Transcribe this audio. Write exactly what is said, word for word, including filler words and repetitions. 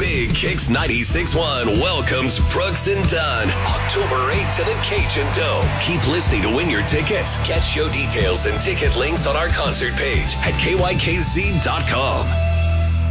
Big Kicks ninety-six point one welcomes Brooks and Dunn October eighth to the Cajun Dome. Keep listening to win your tickets. Get show details and ticket links on our concert page at K Y K Z dot com.